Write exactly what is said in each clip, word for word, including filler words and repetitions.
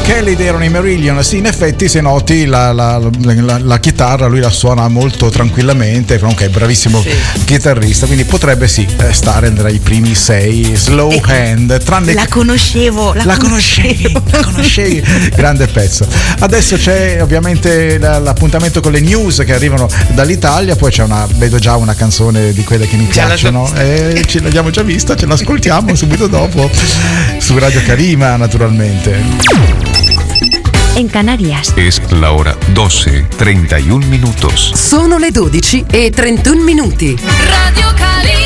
Kelly erano i Marillion. Sì, in effetti, se noti, la, la, la, la chitarra lui la suona molto tranquillamente, comunque è bravissimo sì. chitarrista, quindi potrebbe sì stare tra i primi sei slow e hand, tranne la che... conoscevo la, la conoscevi la conoscevi grande pezzo. Adesso c'è ovviamente l'appuntamento con le news che arrivano dall'Italia, poi c'è una, vedo già una canzone di quelle che mi già piacciono e ce l'abbiamo già vista, ce l'ascoltiamo subito dopo su Radio Karima, naturalmente. En Canarias es la hora doce treinta y un minutos. Sono le dodici e trentuno minuti. Radio Karima.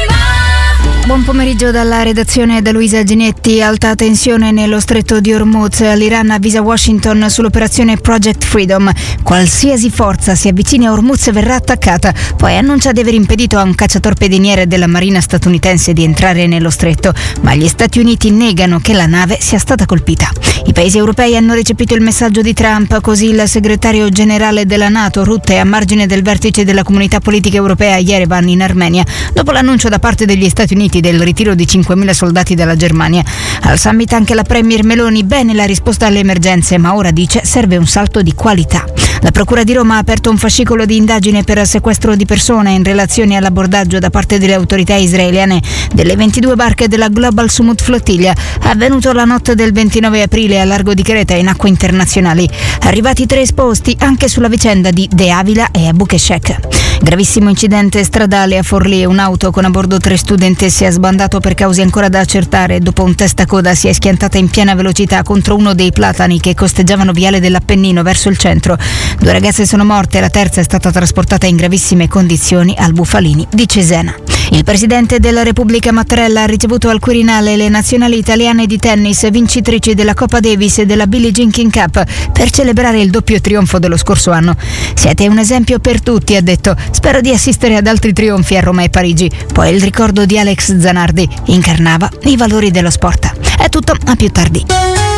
Buon pomeriggio dalla redazione da Luisa Ginetti. Alta tensione nello stretto di Hormuz. L'Iran avvisa Washington sull'operazione Project Freedom. Qualsiasi forza si avvicini a Hormuz verrà attaccata. Poi annuncia di aver impedito a un cacciatorpediniere della marina statunitense di entrare nello stretto, ma gli Stati Uniti negano che la nave sia stata colpita. I paesi europei hanno recepito il messaggio di Trump, così il segretario generale della NATO Rutte è a margine del vertice della comunità politica europea a Yerevan in Armenia, dopo l'annuncio da parte degli Stati Uniti del ritiro di cinquemila soldati dalla Germania. Al summit anche la premier Meloni, bene la risposta alle emergenze, ma ora dice serve un salto di qualità. La Procura di Roma ha aperto un fascicolo di indagine per sequestro di persone in relazione all'abbordaggio da parte delle autorità israeliane delle ventidue barche della Global Sumut Flottiglia, avvenuto la notte del ventinove aprile a largo di Creta in acque internazionali. Arrivati tre esposti anche sulla vicenda di De Avila e Abu Keshek. Gravissimo incidente stradale a Forlì, un'auto con a bordo tre studentesse ha sbandato per cause ancora da accertare. Dopo un testacoda si è schiantata in piena velocità contro uno dei platani che costeggiavano Viale dell'Appennino verso il centro. Due ragazze sono morte, la terza è stata trasportata in gravissime condizioni al Bufalini di Cesena. Il presidente della Repubblica Mattarella ha ricevuto al Quirinale le nazionali italiane di tennis vincitrici della Coppa Davis e della Billie Jean King Cup per celebrare il doppio trionfo dello scorso anno. Siete un esempio per tutti, ha detto. Spero di assistere ad altri trionfi a Roma e Parigi. Poi il ricordo di Alex Zanardi incarnava i valori dello sport. È tutto, a più tardi.